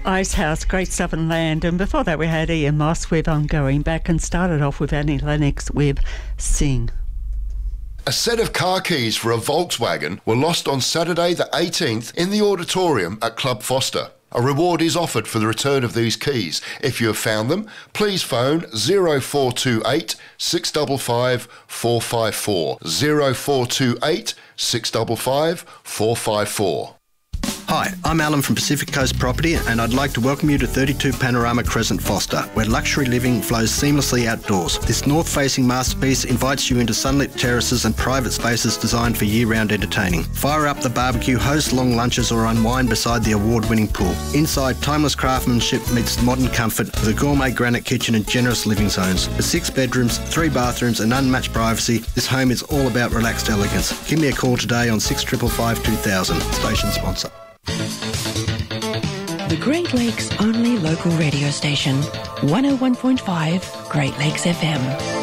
Icehouse, Great Southern Land, and before that we had Ian Moss with I'm Going Back, and started off with Annie Lennox with Sing. A set of car keys for a Volkswagen were lost on Saturday the 18th in the auditorium at Club Foster. A reward is offered for the return of these keys. If you have found them, please phone 0428 655 454. 0428 655 454. Hi, I'm Alan from Pacific Coast Property, and I'd like to welcome you to 32 Panorama Crescent Foster, where luxury living flows seamlessly outdoors. This north-facing masterpiece invites you into sunlit terraces and private spaces designed for year-round entertaining. Fire up the barbecue, host long lunches, or unwind beside the award-winning pool. Inside, timeless craftsmanship meets modern comfort with a gourmet granite kitchen and generous living zones. With 6 bedrooms, 3 bathrooms and unmatched privacy, this home is all about relaxed elegance. Give me a call today on 6555 2000. Station sponsor. The Great Lakes' only local radio station, 101.5 Great Lakes FM.